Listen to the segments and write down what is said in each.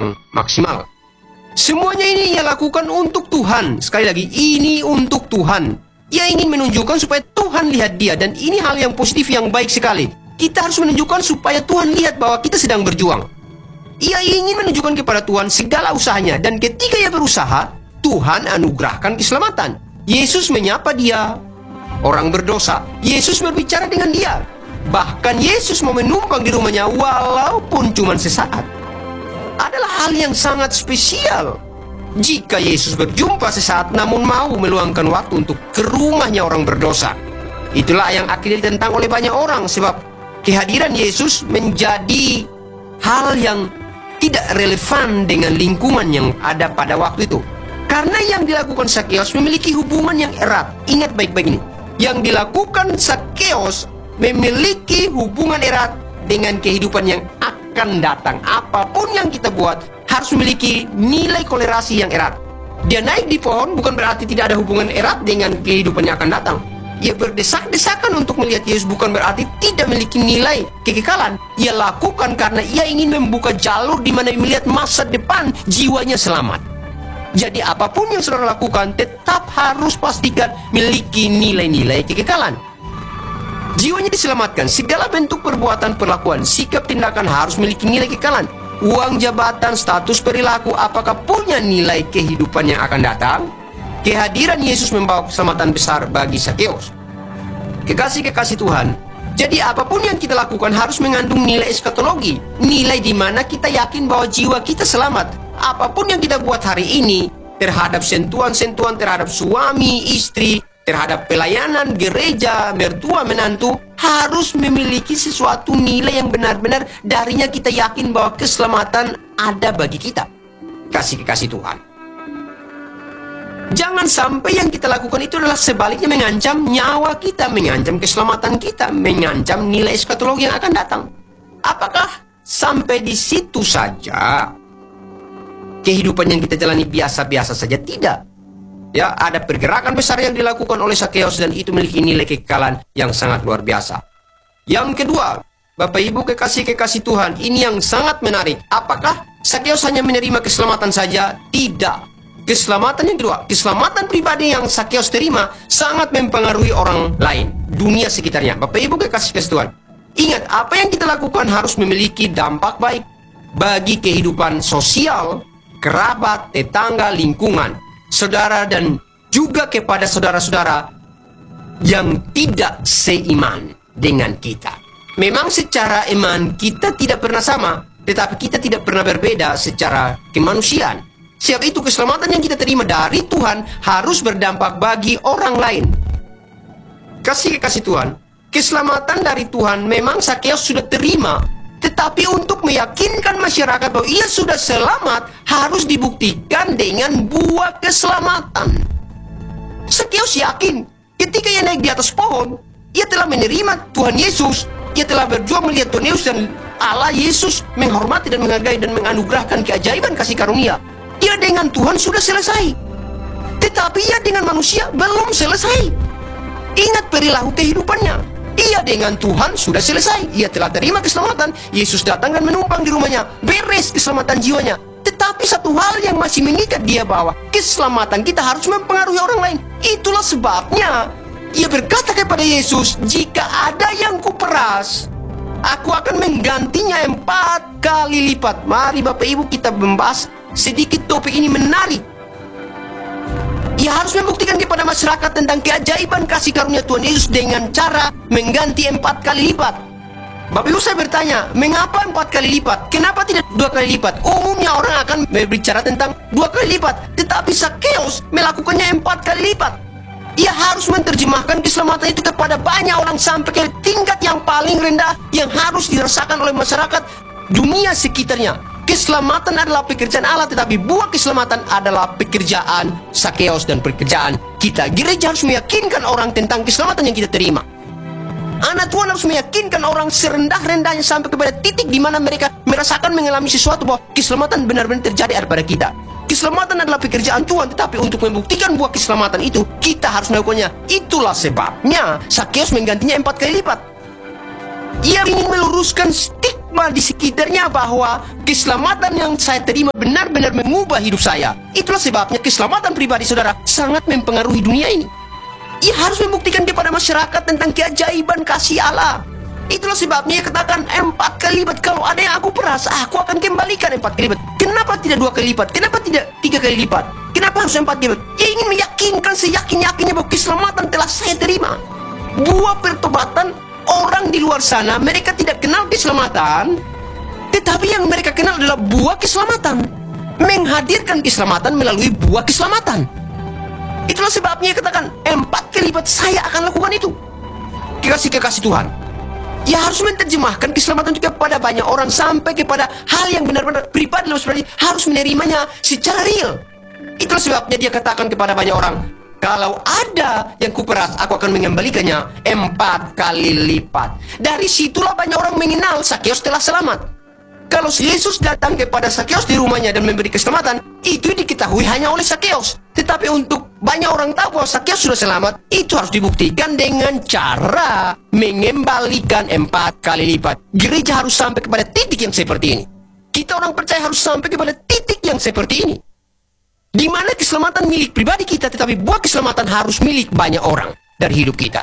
yang maksimal. Semuanya ini ia lakukan untuk Tuhan. Sekali lagi, ini untuk Tuhan. Ia ingin menunjukkan supaya Tuhan lihat dia. Dan ini hal yang positif, yang baik sekali. Kita harus menunjukkan supaya Tuhan lihat bahwa kita sedang berjuang. Ia ingin menunjukkan kepada Tuhan segala usahanya. Dan ketika ia berusaha, Tuhan anugerahkan keselamatan. Yesus menyapa dia, orang berdosa. Yesus berbicara dengan dia. Bahkan Yesus mau menumpang di rumahnya walaupun cuma sesaat. Adalah hal yang sangat spesial. Jika Yesus berjumpa sesaat namun mau meluangkan waktu untuk ke rumahnya orang berdosa. Itulah yang akhirnya ditentang oleh banyak orang, sebab kehadiran Yesus menjadi hal yang tidak relevan dengan lingkungan yang ada pada waktu itu. Karena yang dilakukan Sakeus memiliki hubungan yang erat. Ingat baik-baik ini. Yang dilakukan Sakeus memiliki hubungan erat dengan kehidupan yang akan datang. Apapun yang kita buat harus memiliki nilai kolerasi yang erat. Dia naik di pohon bukan berarti tidak ada hubungan erat dengan kehidupan yang akan datang. Ia berdesak-desakan untuk melihat Yesus bukan berarti tidak memiliki nilai kekekalan. Ia lakukan karena ia ingin membuka jalur di mana melihat masa depan jiwanya selamat. Jadi apapun yang saudara lakukan tetap harus pastikan memiliki nilai-nilai kekekalan. Jiwanya diselamatkan. Segala bentuk perbuatan, perlakuan, sikap, tindakan harus memiliki nilai kekekalan. Uang, jabatan, status, perilaku, apakah punya nilai kehidupan yang akan datang? Kehadiran Yesus membawa keselamatan besar bagi Sakeus. Kekasih-kekasih Tuhan, jadi apapun yang kita lakukan harus mengandung nilai eskatologi. Nilai di mana kita yakin bahwa jiwa kita selamat. Apapun yang kita buat hari ini terhadap sentuhan-sentuhan terhadap suami, istri, terhadap pelayanan, gereja, mertua, menantu, harus memiliki sesuatu nilai yang benar-benar darinya kita yakin bahwa keselamatan ada bagi kita. Kasih-kekasih Tuhan, jangan sampai yang kita lakukan itu adalah sebaliknya mengancam nyawa kita, mengancam keselamatan kita, mengancam nilai eskatologi yang akan datang. Apakah sampai di situ saja kehidupan yang kita jalani biasa-biasa saja? Tidak. Ya, ada pergerakan besar yang dilakukan oleh Sakeus dan itu memiliki nilai kekekalan yang sangat luar biasa. Yang kedua, Bapak Ibu kekasih-kekasih Tuhan, ini yang sangat menarik. Apakah Sakeus hanya menerima keselamatan saja? Tidak. Keselamatan yang kedua, keselamatan pribadi yang Sakeus terima sangat mempengaruhi orang lain, dunia sekitarnya. Bapak Ibu kekasih-kekasih Tuhan, ingat, apa yang kita lakukan harus memiliki dampak baik bagi kehidupan sosial, kerabat, tetangga, lingkungan, saudara, dan juga kepada saudara-saudara yang tidak seiman dengan kita. Memang secara iman kita tidak pernah sama, tetapi kita tidak pernah berbeda secara kemanusiaan. Sebab itu keselamatan yang kita terima dari Tuhan harus berdampak bagi orang lain. Kasih-kasih Tuhan, keselamatan dari Tuhan memang Sakeus sudah terima. Tetapi untuk meyakinkan masyarakat bahwa ia sudah selamat, harus dibuktikan dengan buah keselamatan. Sakeus yakin, ketika ia naik di atas pohon, ia telah menerima Tuhan Yesus. Ia telah berjuang melihat Tuhan Yesus dan Allah Yesus menghormati dan menghargai dan menganugerahkan keajaiban kasih karunia. Ia dengan Tuhan sudah selesai. Tetapi ia dengan manusia belum selesai. Ingat perilaku kehidupannya. Ia dengan Tuhan sudah selesai. Ia telah terima keselamatan. Yesus datang dan menumpang di rumahnya. Beres keselamatan jiwanya. Tetapi satu hal yang masih mengikat dia bahwa keselamatan kita harus mempengaruhi orang lain. Itulah sebabnya ia berkata kepada Yesus, jika ada yang kuperas, aku akan menggantinya 4 kali lipat. Mari Bapak Ibu kita membahas sedikit topik ini menarik. Ia harus membuktikan kepada masyarakat tentang keajaiban kasih karunia Tuhan Yesus dengan cara mengganti 4 kali lipat. Bapak Ibu, saya bertanya, mengapa 4 kali lipat? Kenapa tidak 2 kali lipat? Umumnya orang akan berbicara tentang 2 kali lipat, tetapi Sakeus melakukannya 4 kali lipat. Ia harus menerjemahkan keselamatan itu kepada banyak orang sampai ke tingkat yang paling rendah yang harus dirasakan oleh masyarakat dunia sekitarnya. Keselamatan adalah pekerjaan Allah, tetapi buah keselamatan adalah pekerjaan Sakeus dan pekerjaan kita. Gereja harus meyakinkan orang tentang keselamatan yang kita terima. Anak Tuhan harus meyakinkan orang serendah-rendahnya sampai kepada titik di mana mereka merasakan mengalami sesuatu bahwa keselamatan benar-benar terjadi pada kita. Keselamatan adalah pekerjaan Tuhan, tetapi untuk membuktikan buah keselamatan itu, kita harus melakukannya. Itulah sebabnya Sakeus menggantinya 4 kali lipat. Ia ingin meluruskan stigma stigma di sekitarnya bahwa keselamatan yang saya terima benar-benar mengubah hidup saya. Itulah sebabnya keselamatan pribadi saudara sangat mempengaruhi dunia ini. Ia harus membuktikan kepada masyarakat tentang keajaiban kasih Allah. Itulah sebabnya ia katakan 4 kali lipat. Kalau ada yang aku peras, aku akan kembalikan 4 kali lipat. Kenapa tidak 2 kali lipat? Kenapa tidak 3 kali lipat? Kenapa harus 4 kali lipat? Ia ingin meyakinkan seyakin-yakinnya bahwa keselamatan telah saya terima. Buah pertobatan, orang di luar sana mereka tidak kenal keselamatan, tetapi yang mereka kenal adalah buah keselamatan. Menghadirkan keselamatan melalui buah keselamatan. Itulah sebabnya ia katakan 4 kali lipat saya akan lakukan itu. Kekasih-kekasih Tuhan, ia harus menerjemahkan keselamatan juga kepada banyak orang sampai kepada hal yang benar-benar pribadi dan sebenarnya harus menerimanya secara real. Itulah sebabnya dia katakan kepada banyak orang, kalau ada yang kuperas, aku akan mengembalikannya 4 kali lipat. Dari situlah banyak orang mengenal Sakeus telah selamat. Kalau Yesus datang kepada Sakeus di rumahnya dan memberi keselamatan, itu diketahui hanya oleh Sakeus. Tetapi untuk banyak orang tahu bahwa Sakeus sudah selamat, itu harus dibuktikan dengan cara mengembalikan 4 kali lipat. Gereja harus sampai kepada titik yang seperti ini. Kita orang percaya harus sampai kepada titik yang seperti ini, di mana keselamatan milik pribadi kita, tetapi buah keselamatan harus milik banyak orang dari hidup kita.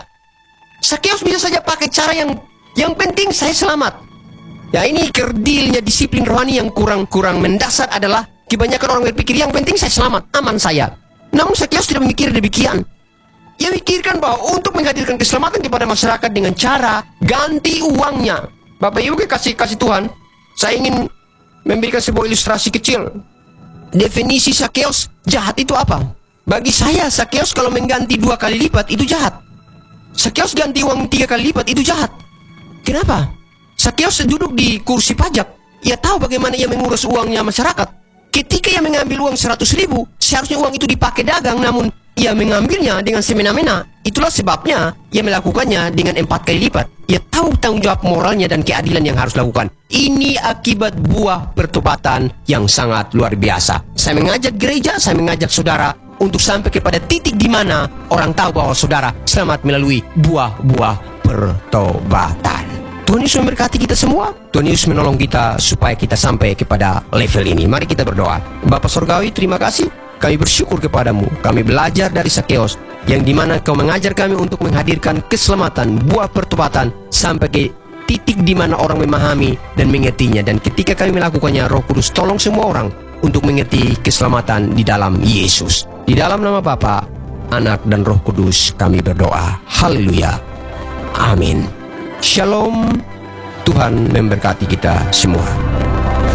Sakeus bisa saja pakai cara yang penting saya selamat. Ya, ini kerdilnya disiplin rohani yang kurang mendasar adalah kebanyakan orang berpikir yang penting saya selamat, aman saya. Namun Sakeus tidak memikir demikian. Ia mikirkan bahwa untuk menghadirkan keselamatan kepada masyarakat dengan cara ganti uangnya. Bapak Ibu kasih Tuhan, saya ingin memberikan sebuah ilustrasi kecil. Definisi Sakeus jahat itu apa? Bagi saya, Sakeus kalau mengganti 2 kali lipat itu jahat. Sakeus ganti uang 3 kali lipat itu jahat. Kenapa? Sakeus duduk di kursi pajak. Ia tahu bagaimana ia mengurus uangnya masyarakat. Ketika ia mengambil uang 100.000, seharusnya uang itu dipakai dagang, namun ia mengambilnya dengan semena-mena. Itulah sebabnya ia melakukannya dengan 4 kali lipat. Ia tahu tanggung jawab moralnya dan keadilan yang harus dilakukan. Ini akibat buah pertobatan yang sangat luar biasa. Saya mengajak gereja, saya mengajak saudara untuk sampai kepada titik di mana orang tahu bahwa saudara selamat melalui buah-buah pertobatan. Tuhan Yesus memberkati kita semua. Tuhan Yesus menolong kita supaya kita sampai kepada level ini. Mari kita berdoa. Bapa Surgawi, terima kasih. Kami bersyukur kepadamu. Kami belajar dari Sakeus, yang dimana kau mengajar kami untuk menghadirkan keselamatan, buah pertobatan, sampai ke titik di mana orang memahami dan mengertinya. Dan ketika kami melakukannya, Roh Kudus tolong semua orang untuk mengerti keselamatan di dalam Yesus. Di dalam nama Bapa, Anak, dan Roh Kudus kami berdoa. Haleluya. Amin. Shalom. Tuhan memberkati kita semua.